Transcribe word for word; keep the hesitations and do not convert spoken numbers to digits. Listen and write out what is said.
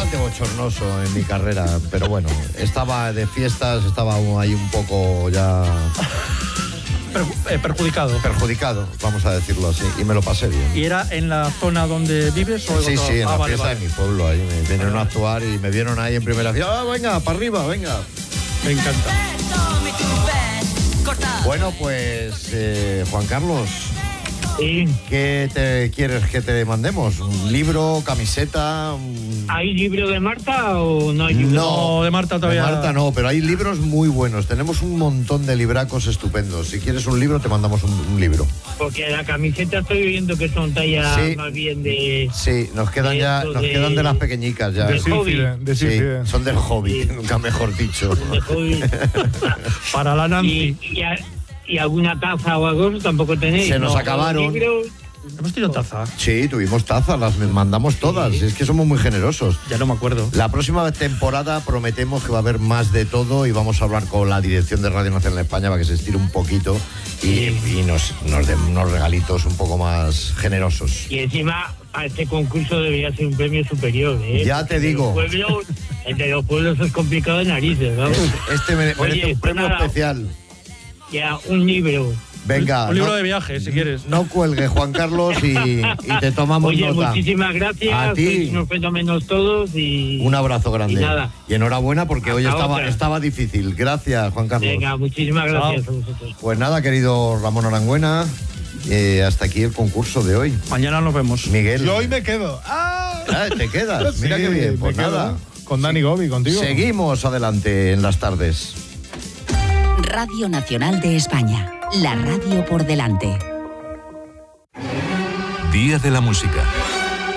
bastante bochornoso en mi carrera, pero bueno, estaba de fiestas, estaba ahí un poco ya... Per, eh, perjudicado. Perjudicado, vamos a decirlo así, y me lo pasé bien. ¿Y era en la zona donde vives? O sí, otro? sí, en ah, la vale, fiesta vale. de mi pueblo, ahí me vinieron a actuar y me vieron ahí en primera fila. ¡Ah, venga, para arriba, venga! Me encanta. Bueno, pues, eh, Juan Carlos... Sí. ¿Qué te quieres que te mandemos? ¿Un libro, camiseta? Un... ¿Hay libro de Marta o no hay libro? No, de Marta todavía. De Marta no, pero hay libros muy buenos. Tenemos un montón de libracos estupendos. Si quieres un libro, te mandamos un, un libro. Porque la camiseta estoy viendo que son tallas Sí. más bien de... Sí, nos quedan de ya, esto nos de- quedan de las pequeñitas ya. de Sí, hobby. de sí, sílfide. son del hobby, Sí. nunca mejor dicho. de hobby. Para la Nancy. y, y, a- y alguna taza o algo tampoco tenéis. Se nos ¿no? acabaron. Libros, ¿Hemos tenido taza? Sí, tuvimos tazas, las mandamos todas. Es que somos muy generosos. Ya no me acuerdo. La próxima temporada prometemos que va a haber más de todo y vamos a hablar con la dirección de Radio Nacional de España para que se estire un poquito y, y nos, nos den unos regalitos un poco más generosos. y encima a este concurso debería ser un premio superior, ¿eh? Ya te Porque digo. los pueblos- el de los pueblos es complicado de narices, ¿no? Este mere- merece Oye, un premio nada. especial. Ya, un libro. Venga, Un libro no, de viaje, si quieres. no cuelgue, Juan Carlos, y, y te tomamos Oye, nota. muchísimas gracias. A ti. Sois unos fenómenos todos y... Un abrazo grande. Y nada. Y enhorabuena porque hoy Hasta estaba, otra. estaba difícil. Gracias, Juan Carlos. Venga, muchísimas gracias Chao. a vosotros. Pues nada, querido Ramón Arangüena, eh, hasta aquí el concurso de hoy. Mañana nos vemos. Miguel. Yo hoy me quedo. ¡Ah! Ah, te quedas. Mira Sí, qué bien. Pues me quedo. nada. Con Dani Gobi, contigo. Seguimos adelante en las tardes. Radio Nacional de España. La radio por delante. Día de la Música.